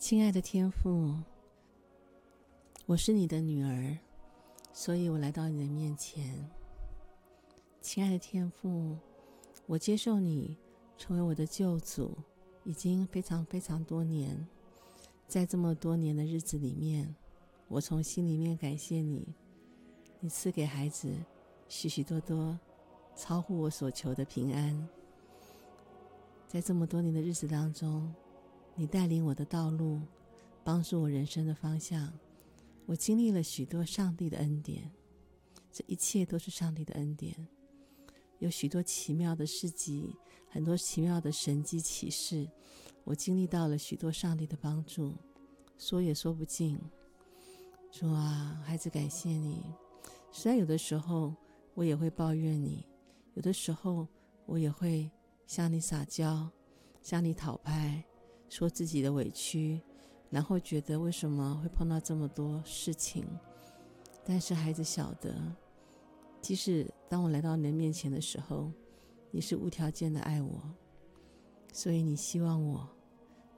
亲爱的天父，我是你的女儿，所以我来到你的面前。亲爱的天父，我接受你成为我的救主已经非常非常多年。在这么多年的日子里面，我从心里面感谢你，你赐给孩子许许多多超乎我所求的平安。在这么多年的日子当中，你带领我的道路，帮助我人生的方向。我经历了许多上帝的恩典，这一切都是上帝的恩典。有许多奇妙的事迹，很多奇妙的神迹奇事，我经历到了许多上帝的帮助，说也说不尽。主啊，孩子感谢你。虽然有的时候我也会抱怨你，有的时候我也会向你撒娇，向你讨拍，说自己的委屈，然后觉得为什么会碰到这么多事情。但是孩子晓得，即使当我来到你的面前的时候，你是无条件的爱我，所以你希望我